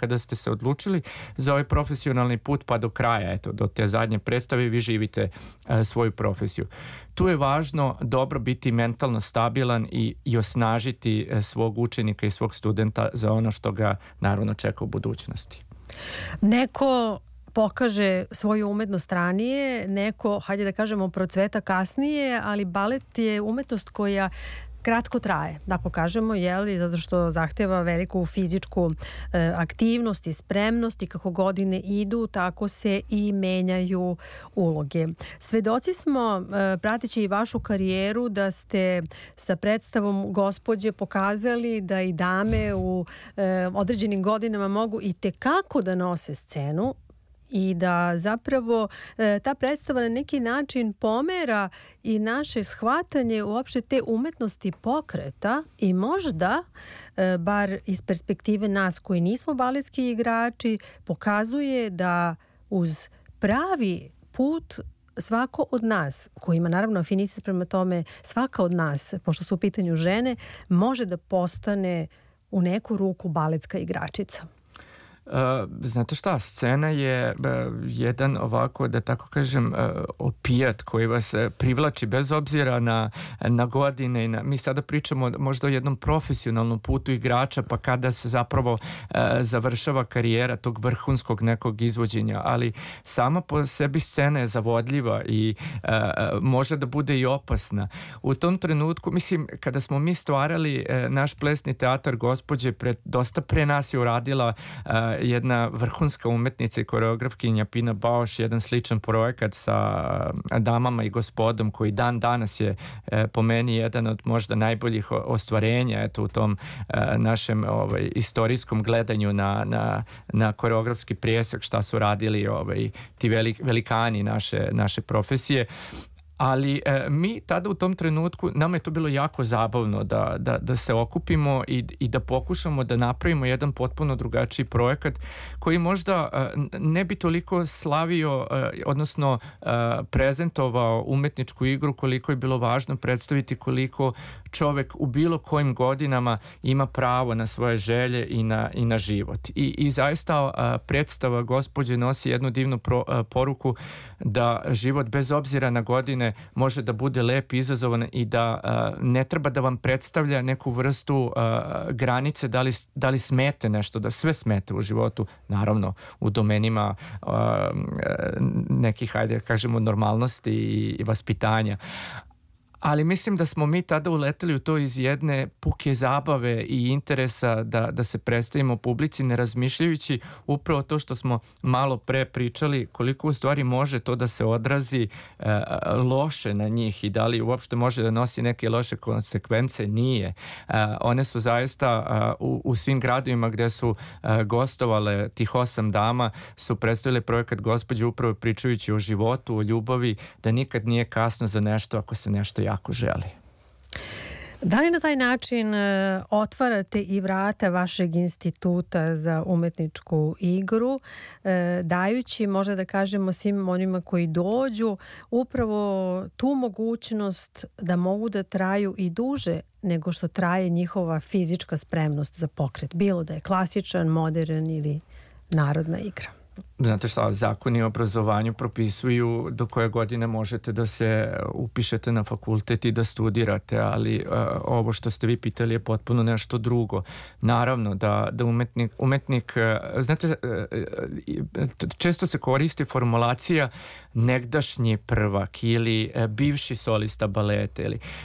kada ste se odlučili za ovaj profesionalni put pa do kraja, eto, do te zadnje predstave vi živite svoju profesiju. Tu je važno dobro biti mentalno stabilan i osnažiti svog učenika i svog studenta za ono što ga naravno čeka u budućnosti. Neko pokaže svoju umetnost ranije, neko, hajde da kažemo, procveta kasnije, ali balet je umetnost koja kratko traje, tako kažemo, zato što zahteva veliku fizičku aktivnost i spremnost i kako godine idu, tako se i menjaju uloge. Svedoci smo, prateći i vašu karijeru, da ste sa predstavom Gospođe pokazali da i dame u određenim godinama mogu i tekako da nose scenu, i da zapravo ta predstava na neki način pomera i naše shvatanje uopšte te umetnosti pokreta i možda, bar iz perspektive nas koji nismo baletski igrači, pokazuje da uz pravi put svako od nas, koji ima naravno afinitet prema tome, svaka od nas, pošto su u pitanju žene, može da postane u neku ruku baletska igračica. Znate šta, scena je jedan ovako, da tako kažem, opijat koji vas privlači bez obzira na godine. Mi sada pričamo možda o jednom profesionalnom putu igrača, pa kada se zapravo završava karijera tog vrhunskog nekog izvođenja, ali sama po sebi scena je zavodljiva i može da bude i opasna. U tom trenutku, mislim, kada smo mi stvarali naš plesni teatar Gospođe, dosta pre nas je uradila jedna vrhunska umetnica i koreografkinja Pina Bausch, jedan sličan projekat sa Damama i gospodom koji dan danas je po meni jedan od možda najboljih ostvarenja u tom našem istorijskom gledanju na koreografski presek šta su radili ti velikani naše profesije. Ali mi tada u tom trenutku, nama je to bilo jako zabavno da se okupimo i da pokušamo da napravimo jedan potpuno drugačiji projekat koji možda ne bi toliko slavio, odnosno prezentovao umetničku igru koliko je bilo važno predstaviti koliko čovek u bilo kojim godinama ima pravo na svoje želje i na život. I zaista predstava Gospođe nosi jednu divnu poruku da život bez obzira na godine može da bude lep i izazovan i da ne treba da vam predstavlja neku vrstu granice da li smete nešto, da sve smete u životu, naravno u domenima nekih, hajde kažemo, normalnosti i vaspitanja. Ali mislim da smo mi tada uleteli u to iz jedne puke zabave i interesa da se predstavimo publici, ne razmišljajući upravo to što smo malo pre pričali, koliko u stvari može to da se odrazi loše na njih i da li uopšte može da nosi neke loše konsekvence. Nije. One su zaista u svim gradovima gde su gostovale tih 8 dama su predstavile projekat Gospođe upravo pričajući o životu, o ljubavi, da nikad nije kasno za nešto ako se nešto jako želi. Da li na taj način otvarate i vrata vašeg instituta za umetničku igru, dajući, možda da kažemo, svim onima koji dođu upravo tu mogućnost da mogu da traju i duže nego što traje njihova fizička spremnost za pokret, bilo da je klasičan, modern ili narodna igra? Znate šta, zakoni o obrazovanju propisuju do koje godine možete da se upišete na fakultet i da studirate, ali ovo što ste vi pitali je potpuno nešto drugo. Naravno da umetnik, znate, često se koristi formulacija negdašnji prvak ili bivši solista baleta.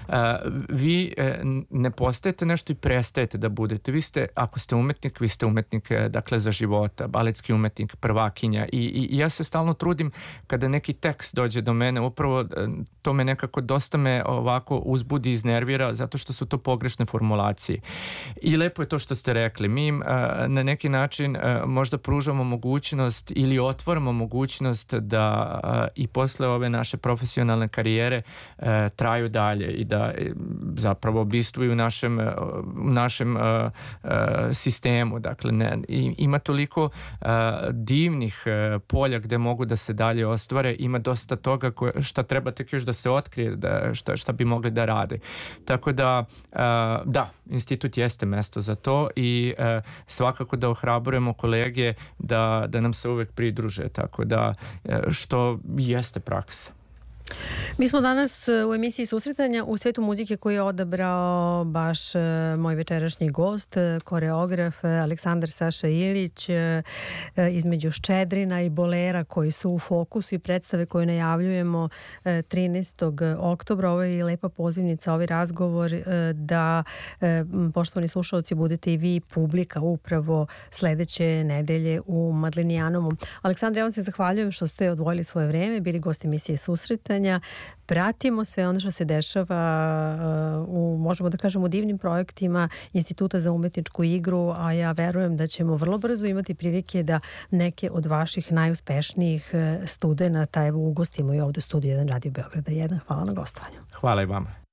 Vi ne postajete nešto i prestajete da budete. Vi ste, ako ste umetnik, vi ste umetnik, dakle, za života, baletski umetnik, prvakinja. I ja se stalno trudim kada neki tekst dođe do mene, upravo to me nekako dosta me ovako uzbudi, iznervira, zato što su to pogrešne formulacije. I lepo je to što ste rekli. Mi na neki način možda pružamo mogućnost ili otvoramo mogućnost da i posle ove naše profesionalne karijere traju dalje i da zapravo bistvuju u našem sistemu. Dakle, ima toliko divnih novih polja gde mogu da se dalje ostvare. Ima dosta toga šta treba tek još da se otkrije, šta bi mogli da rade. Tako da, da, institut jeste mesto za to i svakako da ohrabrujemo kolege da nam se uvek pridruže, tako da što jeste praksa. Mi smo danas u emisiji Susretanja u svetu muzike koju je odabrao baš moj večerašnji gost, koreograf Aleksandar Saša Ilić, između Ščedrina i Bolera koji su u fokusu i predstave koje najavljujemo 13. oktobra. Ovo je lepa pozivnica, ovaj razgovor da, poštovani slušalci, budete i vi publika upravo sledeće nedelje u Madlenijanovu. Aleksandar, ja vam se zahvaljujem što ste odvojili svoje vreme, bili gosti emisije Susretanja. Pratimo sve ono što se dešava u, možemo da kažemo, divnim projektima Instituta za umetničku igru, a ja verujem da ćemo vrlo brzo imati prilike da neke od vaših najuspešnijih studenata ugostimo i ovde u studiju 1 Radio Beograda 1. Hvala na gostovanju. Hvala i vama.